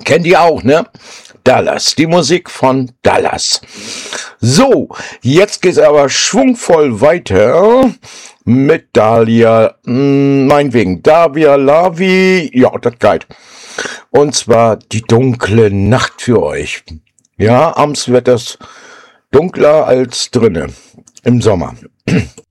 Kennt ihr auch, ne? Dallas, die Musik von Dallas. So, jetzt geht's aber schwungvoll weiter mit Dahlia, meinetwegen, Davia Lavi, ja, das geht. Und zwar die dunkle Nacht für euch. Ja, abends wird das dunkler als drinnen im Sommer.